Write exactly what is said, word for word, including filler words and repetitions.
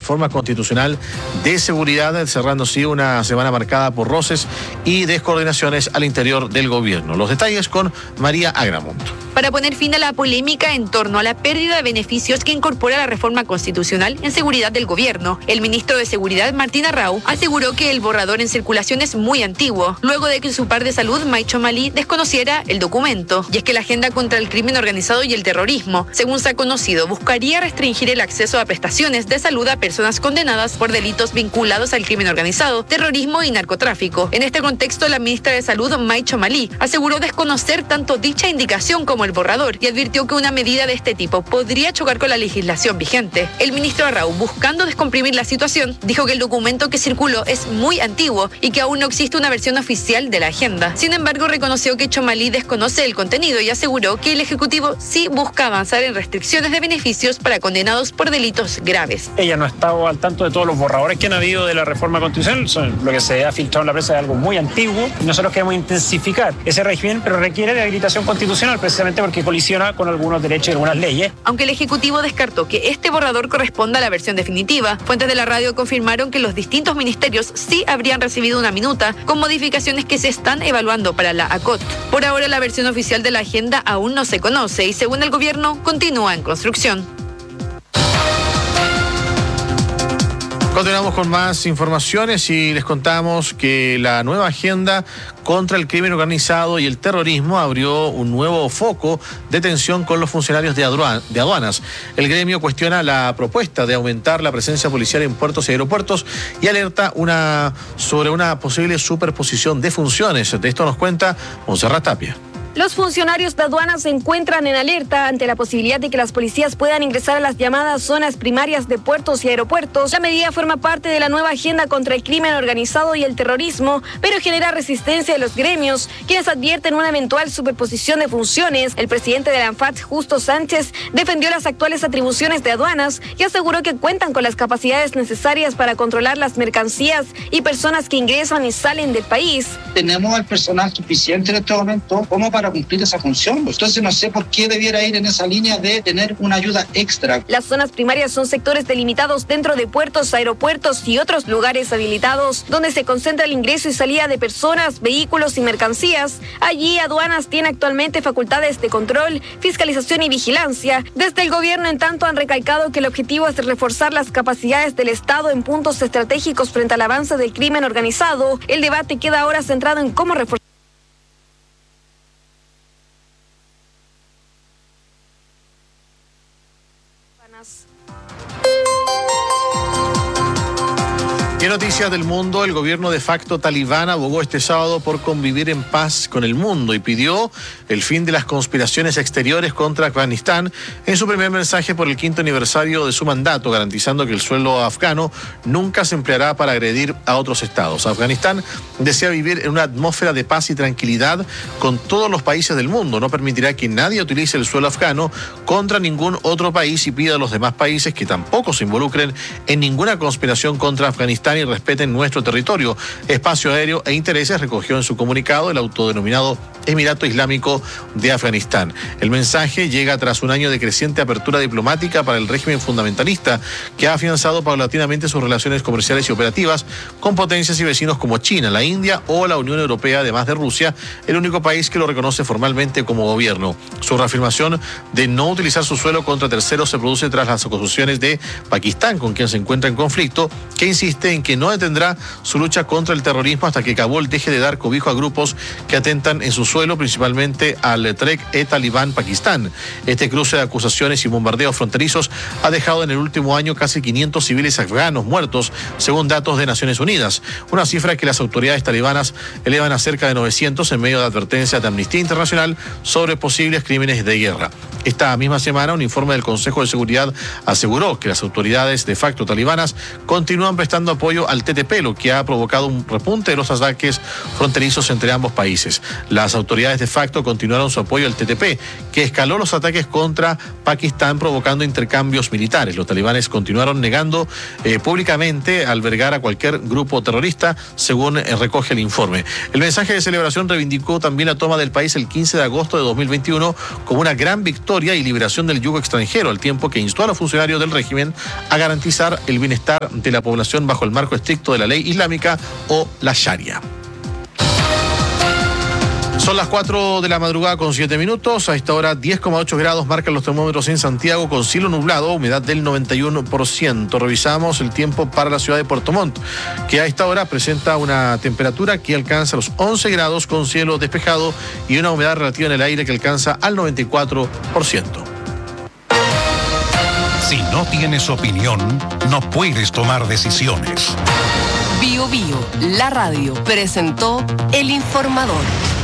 reforma constitucional de seguridad, cerrando así una semana marcada por roces y descoordinaciones al interior del gobierno. Los detalles con María Agramonto. Para poner fin a la polémica en torno a la pérdida de beneficios que incorpora la reforma constitucional en seguridad del gobierno, el ministro de Seguridad, Martín Arrau, aseguró que el borrador en circulación es muy antiguo, luego de que su par de salud, Maicho Malí, desconociera el documento. Y es que la agenda contra el crimen organizado y el terrorismo, según se ha conocido, buscaría restringir el acceso a prestaciones de salud a personas condenadas por delitos vinculados al crimen organizado, terrorismo y narcotráfico. En este contexto, la ministra de Salud, Maicho Malí, aseguró desconocer tanto dicha indicación como el borrador y advirtió que una medida de este tipo podría chocar con la legislación vigente. El ministro Arrau, buscando descomprimir la situación, dijo que el documento que circuló es muy antiguo y que aún no existe una versión oficial de la agenda. Sin embargo, reconoció que Chomalí desconoce el contenido y aseguró que el Ejecutivo sí busca avanzar en restricciones de beneficios para condenados por delitos graves. Ella no ha estado al tanto de todos los borradores que han habido de la reforma constitucional. Lo que se ha filtrado en la prensa es algo muy antiguo. Nosotros queremos intensificar ese régimen, pero requiere de habilitación constitucional precisamente porque colisiona con algunos derechos y algunas leyes. Aunque el Ejecutivo descartó que este borrador corresponda a la versión definitiva, fuentes de la radio confirmaron que los distintos ministerios sí habrían recibido una minuta con modificaciones que se están evaluando para la A C O T. Por ahora, la versión oficial de la agenda aún no se conoce y, según el gobierno, continúa en construcción. Continuamos con más informaciones y les contamos que la nueva agenda contra el crimen organizado y el terrorismo abrió un nuevo foco de tensión con los funcionarios de aduanas. El gremio cuestiona la propuesta de aumentar la presencia policial en puertos y aeropuertos y alerta una, sobre una posible superposición de funciones. De esto nos cuenta Montserrat Tapia. Los funcionarios de aduanas se encuentran en alerta ante la posibilidad de que las policías puedan ingresar a las llamadas zonas primarias de puertos y aeropuertos. La medida forma parte de la nueva agenda contra el crimen organizado y el terrorismo, pero genera resistencia de los gremios, quienes advierten una eventual superposición de funciones. El presidente de la ANFAD, Justo Sánchez, defendió las actuales atribuciones de aduanas y aseguró que cuentan con las capacidades necesarias para controlar las mercancías y personas que ingresan y salen del país. Tenemos el personal suficiente en este momento como para cumplir esa función. Entonces no sé por qué debiera ir en esa línea de tener una ayuda extra. Las zonas primarias son sectores delimitados dentro de puertos, aeropuertos y otros lugares habilitados donde se concentra el ingreso y salida de personas, vehículos y mercancías. Allí aduanas tiene actualmente facultades de control, fiscalización y vigilancia. Desde el gobierno, en tanto, han recalcado que el objetivo es reforzar las capacidades del Estado en puntos estratégicos frente al avance del crimen organizado. El debate queda ahora centrado en cómo reforzar. ¿Qué noticias del mundo? El gobierno de facto talibán abogó este sábado por convivir en paz con el mundo y pidió el fin de las conspiraciones exteriores contra Afganistán en su primer mensaje por el quinto aniversario de su mandato, garantizando que el suelo afgano nunca se empleará para agredir a otros estados. Afganistán desea vivir en una atmósfera de paz y tranquilidad con todos los países del mundo. No permitirá que nadie utilice el suelo afgano contra ningún otro país y pide a los demás países que tampoco se involucren en ninguna conspiración contra Afganistán y respeten nuestro territorio, espacio aéreo e intereses, recogió en su comunicado el autodenominado Emirato Islámico de Afganistán. El mensaje llega tras un año de creciente apertura diplomática para el régimen fundamentalista, que ha afianzado paulatinamente sus relaciones comerciales y operativas con potencias y vecinos como China, la India o la Unión Europea, además de Rusia, el único país que lo reconoce formalmente como gobierno. Su reafirmación de no utilizar su suelo contra terceros se produce tras las acusaciones de Pakistán, con quien se encuentra en conflicto, que insiste en que no detendrá su lucha contra el terrorismo hasta que Kabul deje de dar cobijo a grupos que atentan en su suelo, principalmente al Tehrik-e-Talibán Pakistán. Este cruce de acusaciones y bombardeos fronterizos ha dejado en el último año casi quinientos civiles afganos muertos, según datos de Naciones Unidas, una cifra que las autoridades talibanas elevan a cerca de novecientos en medio de advertencias de Amnistía Internacional sobre posibles crímenes de guerra. Esta misma semana, un informe del Consejo de Seguridad aseguró que las autoridades de facto talibanas continúan prestando apoyo apoyo al T T P, lo que ha provocado un repunte de los ataques fronterizos entre ambos países. Las autoridades de facto continuaron su apoyo al T T P, que escaló los ataques contra Pakistán, provocando intercambios militares. Los talibanes continuaron negando eh, públicamente albergar a cualquier grupo terrorista, según eh, recoge el informe. El mensaje de celebración reivindicó también la toma del país el quince de agosto de dos mil veintiuno como una gran victoria y liberación del yugo extranjero, al tiempo que instó a los funcionarios del régimen a garantizar el bienestar de la población bajo el marco estricto de la ley islámica o la Sharia. Son las cuatro de la madrugada con siete minutos. A esta hora diez coma ocho grados marcan los termómetros en Santiago con cielo nublado, humedad del noventa y uno por ciento. Revisamos el tiempo para la ciudad de Puerto Montt, que a esta hora presenta una temperatura que alcanza los once grados con cielo despejado y una humedad relativa en el aire que alcanza al noventa y cuatro por ciento. Si no tienes opinión, no puedes tomar decisiones. Bio Bio, la radio, presentó El Informador.